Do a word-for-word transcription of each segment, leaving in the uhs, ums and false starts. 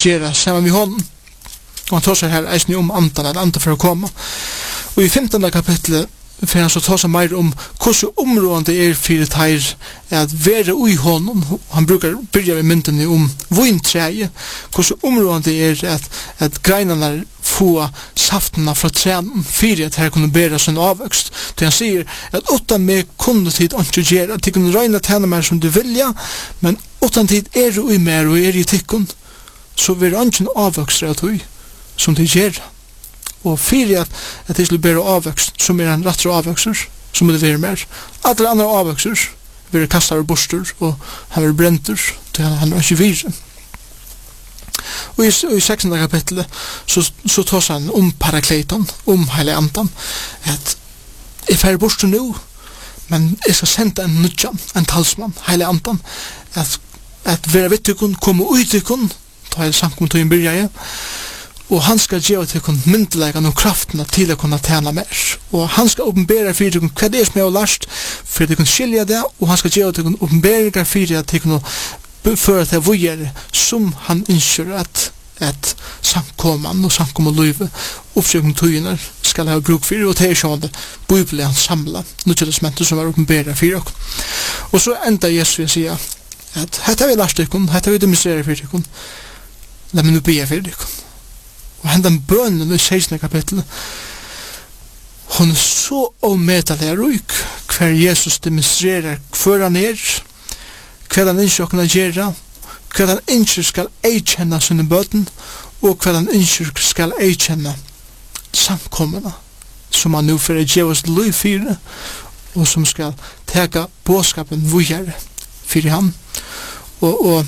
gjøre sammen med hånden. Og han tar seg her eisen om andan, eller andan for å komme. Og i femtende kapitlet for han så tar seg mer om hvordan områdene er for teir at være ui hånden. Han brukar byrja med myndene om vintreie, hvordan områdene er at, at greinene få saftene fra trenen for at her kunne bære sin avvøkst. Så han sier at utan meg kunne tid ikke gjøre, at de kunne røyne tjene mer som du vilja, men utan tid er du ui mer og er i tikkun, så vil han ikke avvøkst av tog som de gjør. Og fyrir at, at de skulle bære avvøkst, som er en rattere avvøkster, så må det være mer. Alle andre avvøkster vil kastet av borster, og han vil brenter, til han er ikke virre. Og i, i seksende kapitlet så, så tar han om parakleton, om hele andan, at jeg færre borster nå, men jeg skal sende en nødjan, en talsmann, hele andan, at, at være vittikon, komme uittikon, ta hele sankum tog en byrja, og han skal gjøre til kun myndelagan og kraftene til å kunne tjene mer. Og han skal åpenbære for til hva det er som er lært, for at de kan skilje det, og han skal gjøre til kun åpenbære for at de kan føre til vågjere som han innskjør at at samkomman og samkom og løyve oppsøkning tøyner skal ha bruk for, og det er sånn det bibelen samla nødvendighetsmentet som er åpenbære for dere. Og så enda Jesus vil si at hette har vi lært dere, hette har vi demonstreret for dere, la meg nå be for dere. Og hendan bønnen i sekstende kapittel, hun er så omedelig ryk hver Jesus demonstrerer hver han er, hver han ikke kan gjøre, hver han ikke skal eikjenne sine bøten, og hver han ikke skal eikjenne samkommene, som han nå får gjøre oss løy fire, og som skal teka båskapen vujere for han. Og, og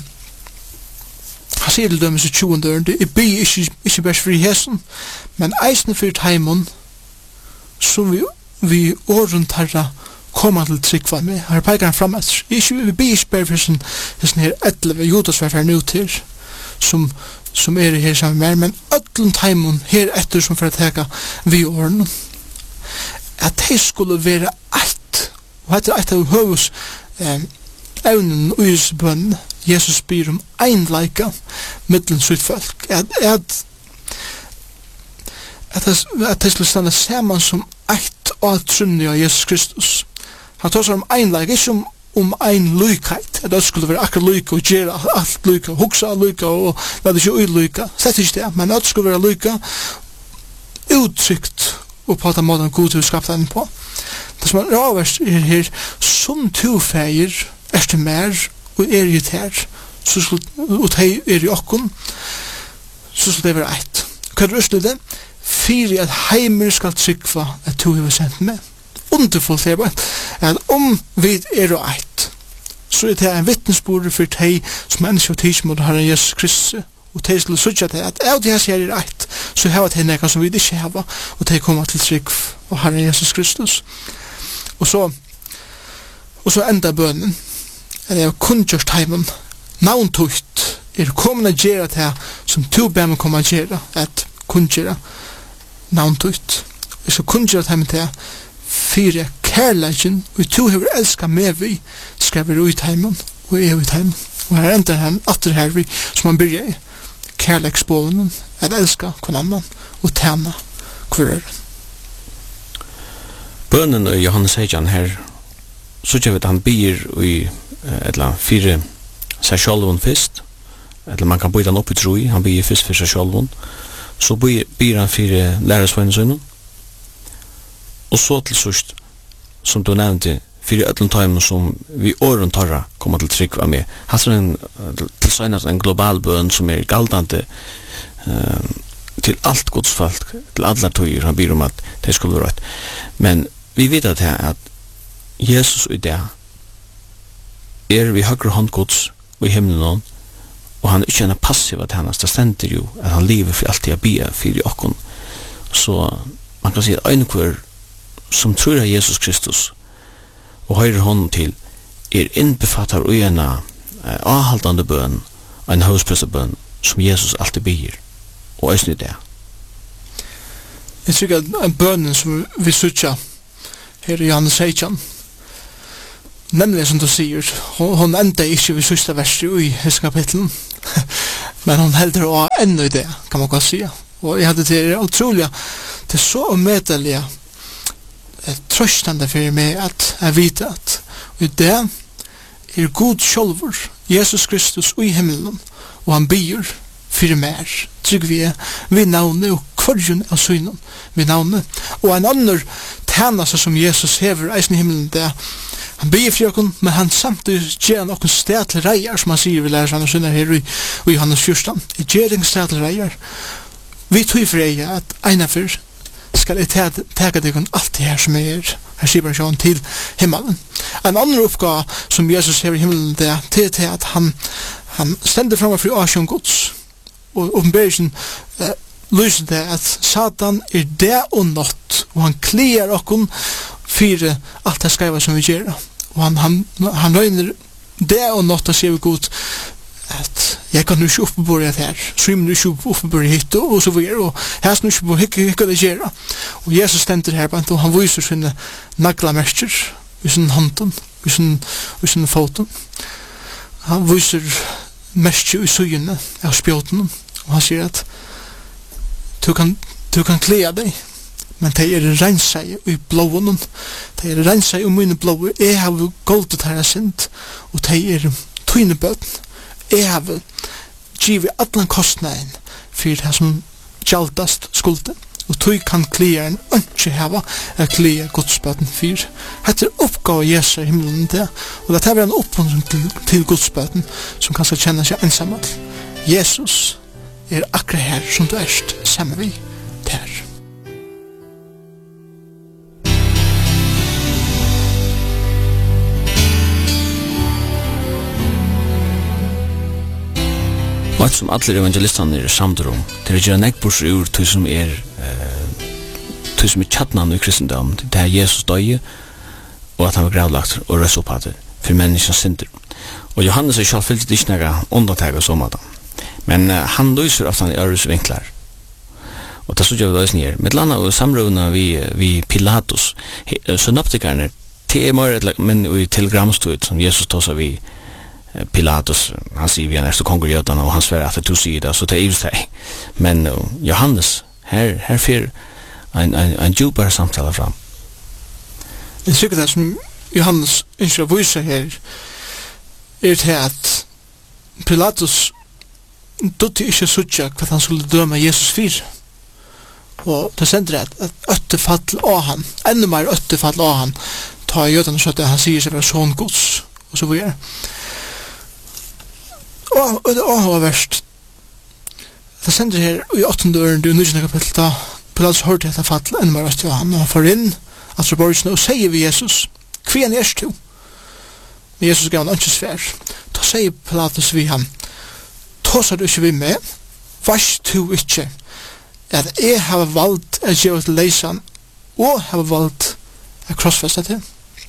han sier til dømes i tjuende ørende, jeg byr ikke, ikke bare for hesten, men eisne for taimon, som vi, vi åren tarra koma til tryggva med. Her peikar han fram etter. Vi byr ikke bare for sånn her etleve jodasverfer nå til, som, som er her sammen med, men ötlun taimon her etter som for å teka vi åren. At de skulle være eit, og etter eit av høvus eh, evnen og yrkesbønnen, Jesus byr om einleika mittlen sitt folk, at, at, at, at de skulle stande saman som eit og trunni av Jesus Kristus. Han tar seg om einleika, ikke om, om ein lykheit, at det skulle være akkurat lyka og gjøre alt lyka, hugsa lyka og la det ikke uylyka, slett ikke det, men at det skulle være lyka uttrykt og på den måten god til å skapte den på. Det som er raverst er her, som to feir, er det mer, og er i her, så skulle, og de er i okkon, så skulle det være eit. Hva er det det? Fyri at heimer skal tryggva at to har sendt med. Underfullt er det, at om vi er og eit, så er det en vittnesbord for de som mennesker og tids mot Herren Jesus Kristus, og de skulle sutja til at av de her sier er eit, så har de nekka som vi ikke har, og de kommer til trygg og Herren Jesus Kristus. Og så, og så enda bønnen, at jeg har kunngjørst heimen, navntukt, er kommende gjerra til som to bæmen kommer gjerra, at kunngjørra navntukt. Jeg skal kunngjørra heimen til fire kærleggen, og to hever elska med vi, skal vi ut heimen, og er ut heimen. Og her enda han atter her vi, som han byrja i, kærleggsbålen, at elska hverandre, og tjena hverandre. Bønnen og Johannes Heijan her, så gjør vi at han byr i eller fire seg sjálvun fyrst, eller man kan byr han opp i tro i, han byr fyrst for seg sjálvun, så byr, byr han fire lærersvennen sønnen, og så til sørst, som du nevnte, fire ødlen tøymen som vi åren tarra kommer til trygg var med. Han er en, til søgnet en global bøn som er galdande uh, til alt godsfalt, til alle tøyer, han byr om at det skulle være rett. Men vi vet at, at Jesus i det er vi høyre håndgods i himmelen, og han er ikke en passiv at hans, det stender jo at han lever for alltid å bia for i okkon. Så man kan si at øynekvar som tror av Jesus Kristus og høyre hånden til er innbefattar og en eh, avhaldande bøn og en høyspressebøn som Jesus alltid bier og øyne det. Jeg tror at en bønnen som vi sutja her i Johannes Heijan, nemlig som du sier, hon, hon enda ikke ved sista verset i hese kapitlen, Men hon heldur å ännu i det, kan man godt säga. Og jeg hadde til utroliga, det er så omedeliga trøstande for meg at jeg vet at i det er god sjølver, Jesus Kristus i himmelen, og han byr for mer, trygg vi er, vi navnet og kvarjon av synen, vi navnet. Og en annen tjeneste som Jesus hever eisen i himmelen, det han byr for jokken, men han samtidig gjør noen sted til reier, som han sier vi lærer seg og syner her i, i Johannes fjorten. I gjør en sted til reier. Vi tog for eier at einafor skal jeg teka deg alt det her som er her sier han til himmelen. En annen oppgave som Jesus hever i himmelen, det er til at han, han stender frem for asjon gods. Og oppenbarelsen eh, lyser det at Satan er det og nått, og han klier okkon for alt det skreiva som vi gjør. Og han, han, han røyner det og nått og sier vi god at jeg kan ikke oppebore det her, så jeg må ikke oppebore hit og, og så videre, og her skal ikke oppebore hikk hikk det gjør. Og Jesus stender her, og han viser sine naglamerker i sin hånden, i sin, i sin foten. Han viser merker i søgjene av spjåten, og han sier at du kan, du kan klea deg, men det er renseg i blåen, det er renseg i mine blåen, jeg har goldet her sint, og det er tøyne bøten. Jeg har givet atlan kostnaden for det som gjaldast skulde, og tog kan klier en ønske heva er klier godsbøten for. Hette er oppgave Jesu i himmelen det, og det er en oppmuntring til, til godsbøten som kanskje kjenner seg ensamhet. Jesus er akkurat her som du erst sammen vi der. Og at som alle evangelistene er samt om, det er ikke en ekbors ur til som er uh, til som er tjattnavn i kristendom, det er Jesus døye, og at han var gravlagt og resultatet for menneskens synder. Og Johannes er selv fyllt ikke nægge undantag og sånn måte. Men uh, han løser ofte han i øres vinklar. Og det synes jeg vi løser nere. Med landa og samrøvene vi, vi Pilatus, synoptikerne, det er mer men i telegramstøyt som Jesus tar seg vi Pilatus, han sier vi han er så konger jødene, og han sverre at du sier det, så det er just det. Men uh, Johannes, her, her fyrer en, en, en djupere samtale fram. Jeg tykker det som Johannes ønsker å vise her, er til at Pilatus dødde ikke suttje hva han skulle døme Jesus fyr. Og det sender et, et øttefall av han, enda mer øttefall av han, ta jødene så at han sier seg være sånn gods, og så videre. Og det var verst. Det sender her i åttende øren, det er nødvendig kapittel da, Pilatus hørte dette fall, enn mer røst til han, og han får inn, altså borgsene, og sier vi Jesus, hva er nærst to? Men Jesus gav han ikke svær. Da sier Pilatus vi han, tåser du ikke vi med, vars du ikke, at jeg har valgt å gjøre til leisan, og har valgt å krossfeste til.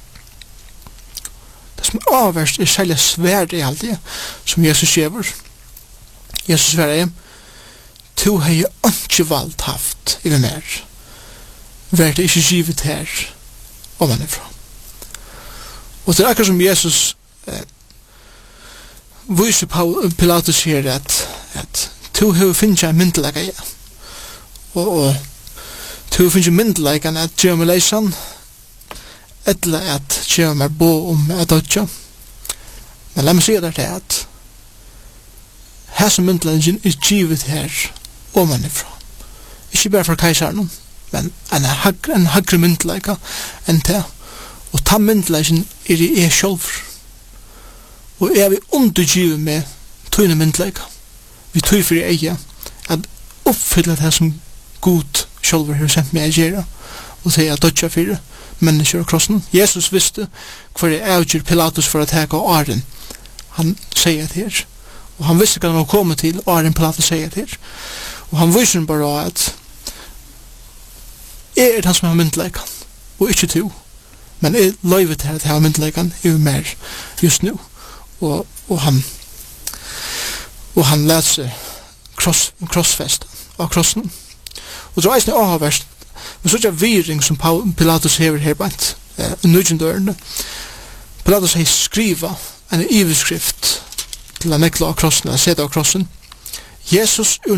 Det som er avverst er særlig svært i alt det som Jesus gjør. Jesus svært er, to har jeg ikke valgt haft i den her. Vært det ikke givet her om han er fra. Og det er akkurat som Jesus eh, viser Pilatus her at, at to har finnet en myndelegge ja. Og, og to har finnet en myndelegge at gjør med leisan, eller at kjører meg bo om at dødja. Men la meg si det til at her som myndelen er givet her omanifra. Ikke bare for keisaren, men en hagre, en hagre myndelaga enn det. Og ta myndelagen er i er sjølv. Og er vi undergivet med tøyne myndelaga. Vi tøy for i eie at oppfylle det som god sjølv har sendt meg å gjøre og sier at dødja fyrir mennesker og krossen. Jesus visste hva er avgjør Pilatus for å teke åren. Han sier det her. Og han visste hva han var kommet til åren Pilatus sier det her. Og han viser bare at jeg er den som har myndleikan, og ikke to. Men jeg løyver til at jeg har myndleikan i mer just nu. Og, og han og han lät seg cross, crossfest av krossen. Og så er det også verst men så er det viring som Pilatus hever her bant eh, nødgjendørende. Pilatus har skriva en iveskrift til å nekla av krossen, eller seta av krossen, Jesus ur